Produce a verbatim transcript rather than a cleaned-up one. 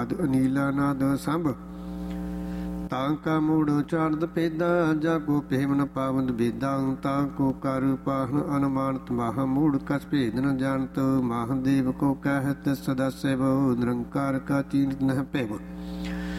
ਆਦ ਅਨੀਲਾ ਨਾਦ ਸੰਭ ਤਾਂ ਕਾ ਮੂੜ ਚਾਰਦ ਪੇਦਾ ਜਾ ਕੋ ਪੇਮ ਨ ਪਾਵਨ ਬੇਦਾ ਤਾਂ ਕੋ ਕਰ ਪਾਹਨ ਅਨੁਮਾਨਤ ਮਾਹ ਮੂੜ ਕਸ ਭੇਦ ਨ ਜਾਣਤ ਮਹਾਦੇਵ ਕੋ ਕਹਿਤ ਸਦਾ ਸੇਵ ਨਿਰੰਕਾਰ ਕਾ ਚੀਨਤ ਨਹਿ ਭੇਵ